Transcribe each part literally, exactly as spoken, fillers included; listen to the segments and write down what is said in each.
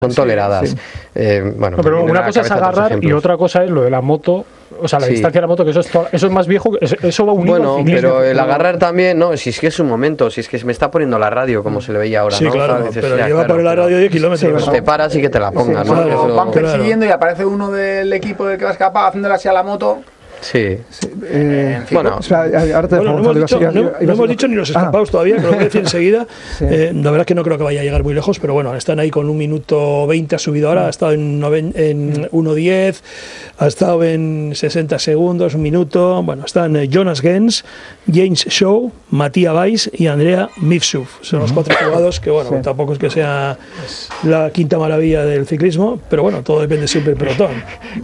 son toleradas. Sí, sí. Eh, bueno, no, pero una cosa es agarrar y otra cosa es lo de la moto, o sea, la sí. distancia de la moto, que eso es, to- eso es más viejo, eso va unido bueno, al ciclismo. Pero el agarrar también, no, si es que es un momento, si es que se me está poniendo la radio, como se le veía ahora, sí, ¿no? Claro, dices, pero ya, lleva claro, por la radio diez kilómetros. Sí, te paras y que te la pongas, sí, ¿no? Claro, Eso, van persiguiendo claro. y aparece uno del equipo del que va a escapar haciéndole así a la moto. Sí. sí eh, en fin, bueno, o sea, ahora bueno, no hemos dicho, no, no hemos dicho ni los escapados ah. todavía, que lo voy a decir enseguida. Sí. Eh, la verdad es que no creo que vaya a llegar muy lejos, pero bueno, están ahí con un minuto veinte, ha subido ahora, ha estado en, noven, en uno diez, ha estado en sesenta segundos, un minuto. Bueno, están eh, Jonas Gens, James Shaw, Matías Weiss y Andrea Mifsud. Son los cuatro jugados que, bueno, sí. tampoco es que sea la quinta maravilla del ciclismo, pero bueno, todo depende siempre del pelotón.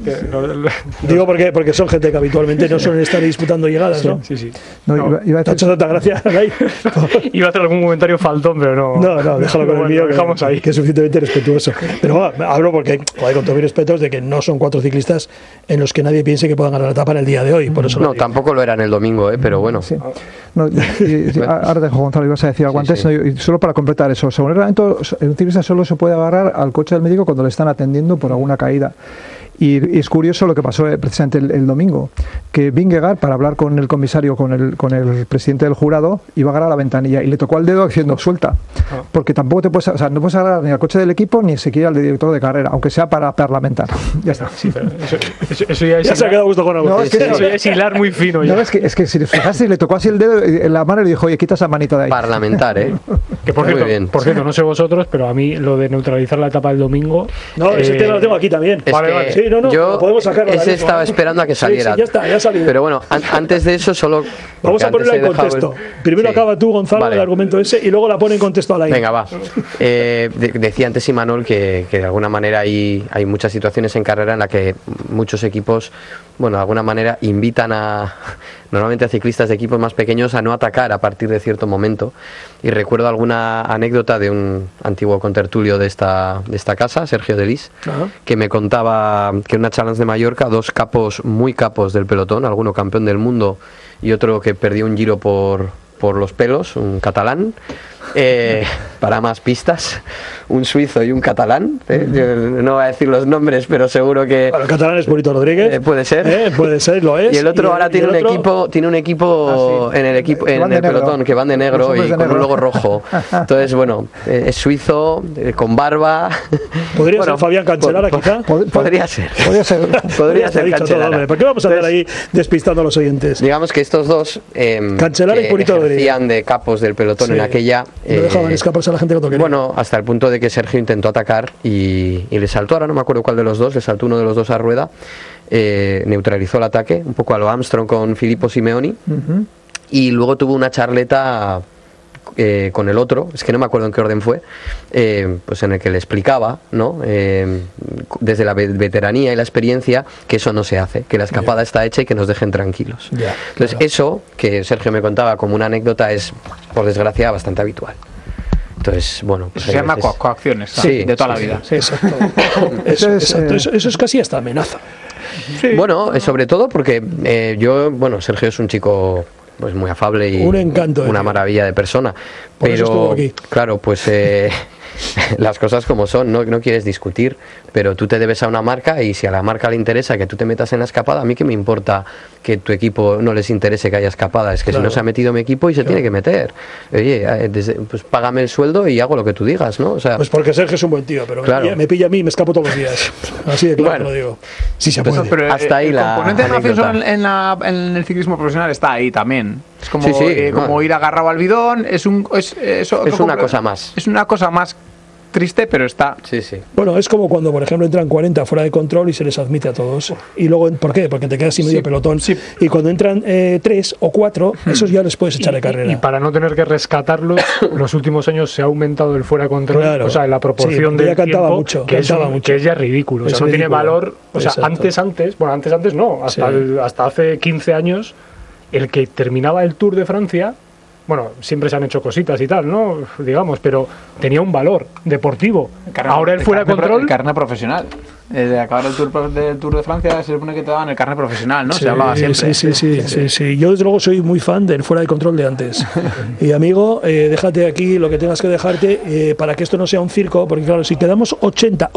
Digo porque, porque son gente que habitualmente no suelen estar disputando llegadas, ¿no? Sí, sí. No, no, iba, iba a hacer tanta gracia. Iba a hacer algún comentario faltón, pero no. No, no, déjalo con el mío, que dejamos ahí, que es suficientemente respetuoso. Pero bueno, hablo porque, joder, con todos mis respetos, de que no son cuatro ciclistas en los que nadie piense que puedan ganar la etapa en el día de hoy. Por eso no, tampoco lo era en el domingo, ¿eh? Pero bueno. Sí. No, y, y, ahora dejo, Gonzalo, ibas a decir algo sí, antes, sí. No, y solo para completar eso. Según el reglamento, un ciclista solo se puede agarrar al coche del médico cuando le están atendiendo por alguna caída. Y, y es curioso lo que pasó eh, precisamente el, el domingo, que Vingegaard, para hablar con el comisario, con el, con el presidente del jurado, iba a agarrar a la ventanilla y le tocó al dedo diciendo suelta, ah. porque tampoco te puedes, o sea, no puedes agarrar ni al coche del equipo ni siquiera al director de carrera, aunque sea para parlamentar. Ya está. Sí, pero eso, eso, eso ya, es ya se ha quedado gusto con algo. No, es que eso ya es hilar muy fino. Ya. No, es que, es que si le fijaste, le tocó así el dedo en la mano y le dijo, oye, quita esa manita de ahí. Parlamentar, ¿eh? Que por cierto, muy bien. por cierto, no sé vosotros, pero a mí lo de neutralizar la etapa del domingo. No, eh, ese tema lo tengo aquí también. Vale, vale. Sí, no, no, yo, podemos sacarlo. Ese estaba esperando a que saliera. Sí, sí, ya está, ya ha salido. Pero bueno, an antes de eso, solo. Vamos a ponerla en contexto. El... Primero sí. acaba tú, Gonzalo, vale. el argumento ese, y luego la pone en contexto a la Venga, va. Eh, de decía antes Imanol que, que de alguna manera hay, hay muchas situaciones en carrera en las que muchos equipos, bueno, de alguna manera invitan a. Normalmente a ciclistas de equipos más pequeños a no atacar a partir de cierto momento. Y recuerdo alguna anécdota de un antiguo contertulio de esta, de esta casa, Sergio Delis, uh-huh. que me contaba que en una Challenge de Mallorca, dos capos muy capos del pelotón, alguno campeón del mundo y otro que perdió un giro por, por los pelos, un catalán, eh, para más pistas, un suizo y un catalán, ¿eh? Yo no voy a decir los nombres, pero seguro que bueno, el catalán es Bonito Rodríguez, eh, puede ser, eh, puede ser, lo es. Y el otro y ahora el, tiene un otro... equipo, tiene un equipo ah, sí. en el equipo, en el pelotón que van de negro y de con negro. Un logo rojo. Entonces, bueno, eh, es suizo, eh, con barba. Podría bueno, ser Fabián Cancellara, po quizá. Po podría ser. Podría ser. Podría ser Cancellara. ¿Por qué vamos a andar ahí despistando a los oyentes? Digamos que estos dos eh, Cancellara y Bonito Rodríguez ejercían de capos del pelotón sí. en aquella. No eh, dejaban escaparse a la gente que quería. Bueno, hasta el punto de que Sergio intentó atacar y, y le saltó, ahora no me acuerdo cuál de los dos, le saltó uno de los dos a rueda, eh, neutralizó el ataque, un poco a lo Armstrong con Filippo Simeoni, uh-huh. y luego tuvo una charleta eh, con el otro, es que no me acuerdo en qué orden fue, eh, pues en el que le explicaba, ¿no? Eh, desde la veteranía y la experiencia, que eso no se hace, que la escapada yeah. está hecha y que nos dejen tranquilos. Yeah, Entonces claro. eso, que Sergio me contaba como una anécdota, es, por desgracia, bastante habitual. Entonces, bueno, pues eso se llama veces... co coacciones sí, de toda sí, la vida. Sí, exacto. eso, es, exacto. Eso, eso es casi hasta amenaza. Sí. Bueno, eh, sobre todo porque eh, yo, bueno, Sergio es un chico pues muy afable y un encanto, una eh. maravilla de persona. Por pero claro, pues eh, las cosas como son, no, no quieres discutir, pero tú te debes a una marca y si a la marca le interesa que tú te metas en la escapada, a mí que me importa que tu equipo no les interese que haya escapada, es que claro. si no se ha metido mi equipo y se claro. tiene que meter. Oye, desde, pues págame el sueldo y hago lo que tú digas, ¿no? O sea, pues porque Sergio es un buen tío, pero claro. me, pilla, me pilla a mí y me escapo todos los días. Así de claro bueno, lo digo. Sí se puede. Pero hasta ahí el la componente mafioso en, en, la, en el ciclismo profesional está ahí también. Es como, sí, sí, eh, como bueno. ir agarrado al bidón, es un es, es, es una cosa más. Es una cosa más triste, pero está. Sí, sí. Bueno, es como cuando, por ejemplo, entran cuarenta fuera de control y se les admite a todos. Y luego, ¿por qué? Porque te quedas sin medio sí, pelotón. Sí. Y cuando entran eh, tres o cuatro, esos ya les puedes echar y, de carrera. Y para no tener que rescatarlos, los últimos años se ha aumentado el fuera de control. Claro. O sea, en la proporción sí, del ya cantaba tiempo, mucho, que, cantaba es un, mucho. que es ya ridículo. O sea, es no ridículo. tiene valor. O sea, exacto. antes, antes, bueno, antes, antes no. Hasta, sí. el, hasta hace quince años, el que terminaba el Tour de Francia. Bueno, siempre se han hecho cositas y tal, ¿no? Digamos, pero tenía un valor deportivo. El carnet, ahora el fuera de control. El carnet profesional. Eh, de acabar el tour, del Tour de Francia se supone que te daban el carnet profesional, ¿no? Sí, se hablaba siempre. Sí, sí, sí, sí, sí, sí. Yo desde luego soy muy fan del fuera de control de antes. Y amigo, eh, déjate aquí lo que tengas que dejarte eh, para que esto no sea un circo, porque claro, si quedamos ochenta